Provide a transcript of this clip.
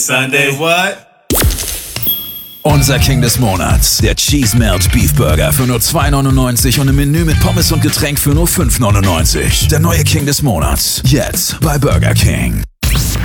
Sunday what? Unser King des Monats, der Cheese Melt Beef Burger für nur $2,99 und im Menü mit Pommes und Getränk für nur $5,99. Der neue King des Monats, jetzt bei Burger King.